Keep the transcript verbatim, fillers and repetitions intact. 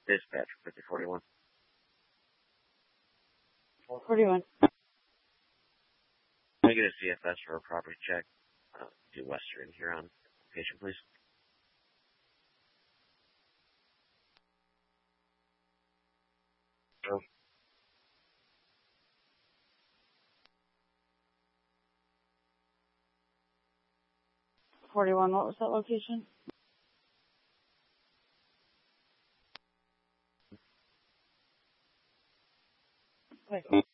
Dispatch fifty forty-one. forty-one. Can I get a C F S for a property check? Uh, do Western here on location, please. Oh. forty-one, what was that location? Wait.